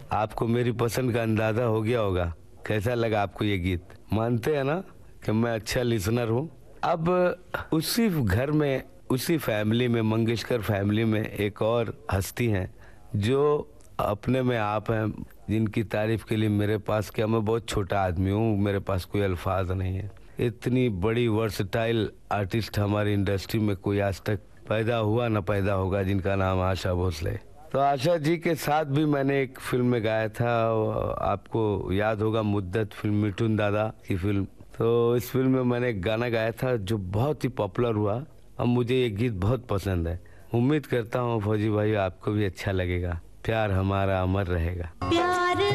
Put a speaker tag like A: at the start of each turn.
A: आपको मेरी पसंद का अंदाजा हो गया होगा। कैसा लगा आपको ये गीत? मानते हैं ना कि मैं अच्छा लिसनर हूँ। अब उसी घर में, उसी फैमिली में, मंगेशकर फैमिली में एक और हस्ती हैं जो अपने में आप हैं, जिनकी तारीफ के लिए मेरे पास क्या, मैं बहुत छोटा आदमी हूँ, मेरे पास कोई अल्फाज नहीं है। इतनी बड़ी वर्सटाइल आर्टिस्ट हमारी इंडस्ट्री में कोई आज तक पैदा हुआ न पैदा होगा, जिनका नाम आशा भोसले। तो आशा जी के साथ भी मैंने एक फिल्म में गाया था, आपको याद होगा, मुद्दत फिल्म, मिठुन दादा की फिल्म। तो इस फिल्म में मैंने एक गाना गाया था जो बहुत ही पॉपुलर हुआ। अब मुझे ये गीत बहुत पसंद है। उम्मीद करता हूँ फौजी भाई आपको भी अच्छा लगेगा। प्यार हमारा अमर रहेगा।
B: प्यार